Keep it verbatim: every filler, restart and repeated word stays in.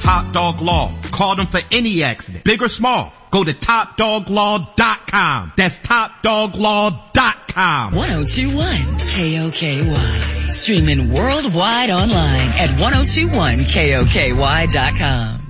Top Dog Law. Call them for any accident, big or small. Go to top dog law dot com. That's top dog law dot com. ten twenty-one K O K Y. Streaming worldwide online at ten twenty-one K O K Y dot com.